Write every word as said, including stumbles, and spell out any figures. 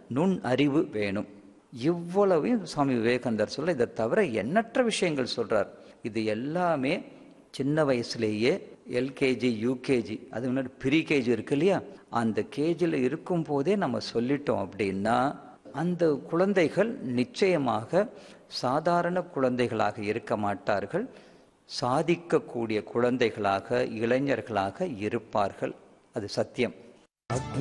நுண் அறிவு வேணும். இவ்வளவையும் சுவாமி விவேகானந்தர் சொல்ல, இதை தவிர எண்ணற்ற விஷயங்கள் சொல்றார். இது எல்லாமே சின்ன வயசுலேயே எல்கேஜி யூகேஜி அது முன்னாடி ப்ரீ கேஜி இருக்கு இல்லையா, அந்த கேஜியில் இருக்கும் போதே நம்ம சொல்லிட்டோம் அப்படின்னா அந்த குழந்தைகள் நிச்சயமாக சாதாரண குழந்தைகளாக இருக்க மாட்டார்கள், சாதிக்கக்கூடிய குழந்தைகளாக இளைஞர்களாக இருப்பார்கள். அது சத்தியம்.